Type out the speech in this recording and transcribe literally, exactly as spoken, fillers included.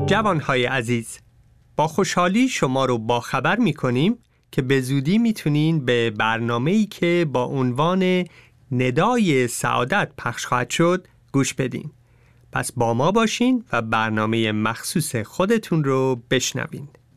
جوانهای عزیز، با خوشحالی شما رو با خبر می‌کنیم که به زودی میتونین به برنامه‌ای که با عنوان ندای سعادت پخش خواهد شد گوش بدین. پس با ما باشین و برنامه مخصوص خودتون رو بشنوین.